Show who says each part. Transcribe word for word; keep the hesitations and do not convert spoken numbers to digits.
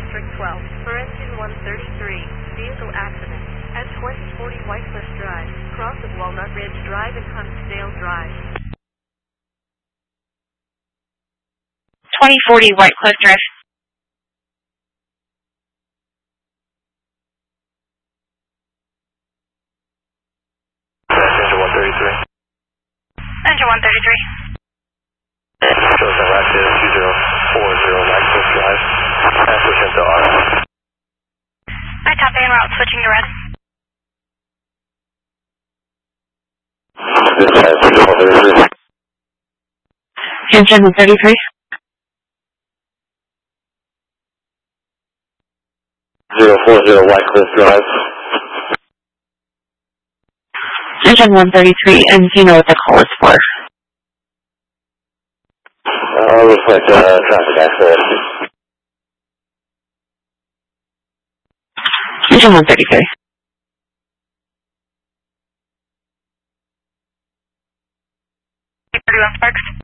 Speaker 1: District twelve for engine one thirty-three, vehicle accident at twenty forty Whitecliff Drive, cross of Walnut Ridge Drive and Huntsdale Drive.
Speaker 2: twenty forty Whitecliff Drive.
Speaker 3: Engine one thirty-three.
Speaker 2: Engine one thirty-three.
Speaker 3: Shows that last is two zero four zero Whitecliff Drive. And switch into R.
Speaker 2: I copy en route, switching to red.
Speaker 3: This is engine one thirty-three.
Speaker 2: Engine one thirty-three.
Speaker 3: zero four zero Whitecliff Drive.
Speaker 2: Engine one thirty-three, and do you know what the call is for?
Speaker 3: Uh, looks like a uh, traffic accident.
Speaker 2: Engine one thirty-three. thirty-one Sparks.